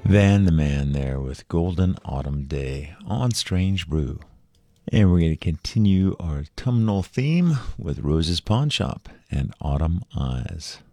Van the Man there with Golden Autumn Day on Strange Brew. And we're going to continue our autumnal theme with Rose's Pawn Shop and Autumn Eyes.